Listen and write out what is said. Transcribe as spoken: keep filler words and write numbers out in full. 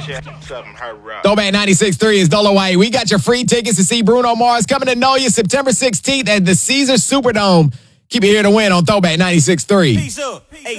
Throwback ninety-six point three is Dolo White. We got your free tickets to see Bruno Mars coming to know you September sixteenth at the Caesars Superdome. Keep it here to win on Throwback ninety-six point three.